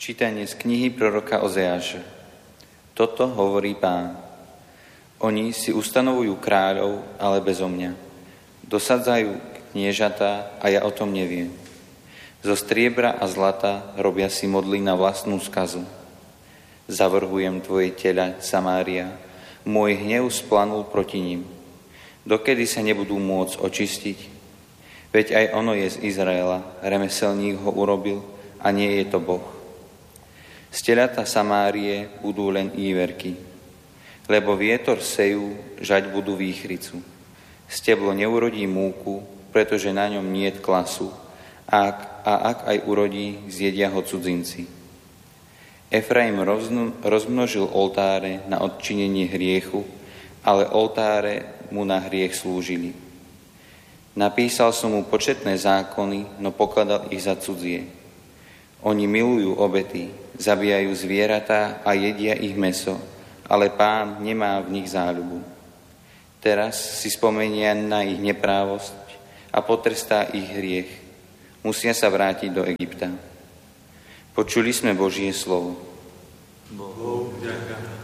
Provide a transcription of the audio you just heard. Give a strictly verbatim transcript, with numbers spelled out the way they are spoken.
Čítanie z knihy proroka Ozeáša. Toto hovorí Pán. Oni si ustanovujú kráľov, ale bezo mňa. Dosadzajú kniežatá a ja o tom neviem. Zo striebra a zlata robia si modly na vlastnú skazu. Zavrhujem tvoje teľa, Samária. Môj hnev splanul proti nim. Dokedy sa nebudú môcť očistiť? Veď aj ono je z Izraela. Remeselník ho urobil a nie je to Boh. Z teľata Samárie budú len íverky, lebo vietor sejú, žať budú výchricu. Steblo neurodí múku, pretože na ňom niet klasu, a ak, a ak aj urodí, zjedia ho cudzinci. Efraim rozmnožil oltáre na odčinenie hriechu, ale oltáre mu na hriech slúžili. Napísal som mu početné zákony, no pokladal ich za cudzie. Oni milujú obety, zabíjajú zvieratá a jedia ich mäso, ale Pán nemá v nich záľubu. Teraz si spomenia na ich neprávosť a potrestá ich hriech. Musia sa vrátiť do Egypta. Počuli sme Božie slovo. Bohu vďaka.